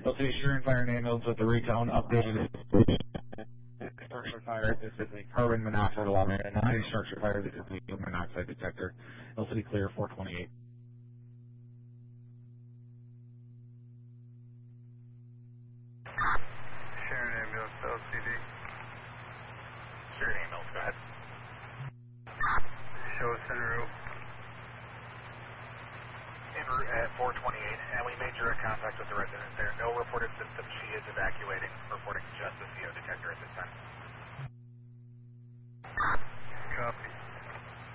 LCD Sharon Fire and Ambulance with the recount updated. Structure fire, this is the carbon monoxide alarm, and structure fire, this is the monoxide detector. LCD clear 428. Sharon Ambulance to LCD. Sharon Ambulance, go ahead. Show us en route. En route at 428, and we made direct contact with the resident there. No reported symptoms. She is evacuating, reporting just the CO detector at this time.